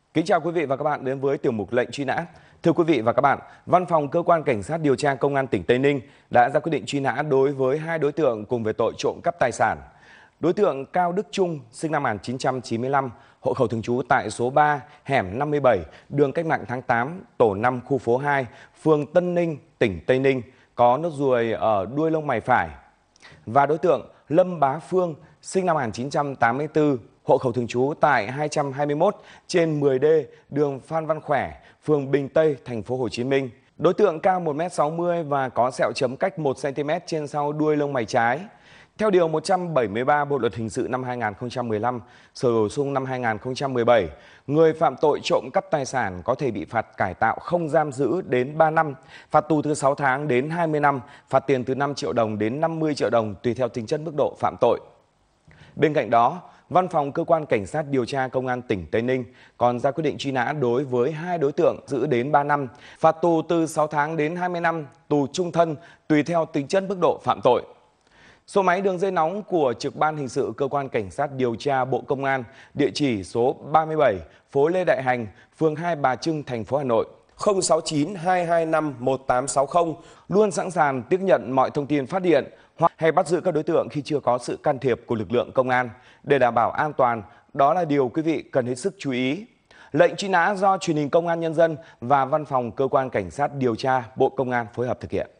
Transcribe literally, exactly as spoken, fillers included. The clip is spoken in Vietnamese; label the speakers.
Speaker 1: Kính chào quý vị và các bạn đến với tiểu mục lệnh truy nã. Thưa quý vị và các bạn, Văn phòng Cơ quan Cảnh sát điều tra Công an tỉnh Tây Ninh đã ra quyết định truy nã đối với hai đối tượng cùng về tội trộm cắp tài sản. Đối tượng Cao Đức Trung, sinh năm một nghìn chín trăm chín mươi lăm, hộ khẩu thường trú tại số ba, hẻm năm mươi bảy, đường Cách mạng tháng tám, tổ năm, khu phố hai, phường Tân Ninh, tỉnh Tây Ninh, có nốt ruồi ở đuôi lông mày phải. Và đối tượng Lâm Bá Phương, sinh năm một nghìn chín trăm tám mươi tư, hộ khẩu thường trú tại hai trăm hai mươi mốt trên mười D, đường Phan Văn Khỏe, phường Bình Tây, thành phố Hồ Chí Minh. Đối tượng cao một mét sáu mươi và có sẹo chấm cách một xăng ti mét trên sau đuôi lông mày trái. Theo điều một trăm bảy mươi ba Bộ luật hình sự năm hai nghìn không trăm mười lăm, sửa đổi bổ sung năm hai nghìn không trăm mười bảy, người phạm tội trộm cắp tài sản có thể bị phạt cải tạo không giam giữ đến ba năm, phạt tù từ sáu tháng đến hai mươi năm, phạt tiền từ năm triệu đồng đến năm mươi triệu đồng tùy theo tính chất mức độ phạm tội. Bên cạnh đó, Văn phòng Cơ quan Cảnh sát điều tra Công an tỉnh Tây Ninh còn ra quyết định truy nã đối với hai đối tượng giữ đến ba năm, phạt tù từ sáu tháng đến hai mươi năm, tù trung thân tùy theo tính chất mức độ phạm tội. Số máy đường dây nóng của Trực ban Hình sự Cơ quan Cảnh sát điều tra Bộ Công an, địa chỉ số ba mươi bảy, phố Lê Đại Hành, phường Hai Bà Trưng, thành phố Hà Nội, không sáu chín hai hai năm một tám sáu không, luôn sẵn sàng tiếp nhận mọi thông tin phát điện hoặc hay bắt giữ các đối tượng khi chưa có sự can thiệp của lực lượng công an. Để đảm bảo an toàn, đó là điều quý vị cần hết sức chú ý. Lệnh truy nã do Truyền hình Công an Nhân dân và Văn phòng Cơ quan Cảnh sát điều tra Bộ Công an phối hợp thực hiện.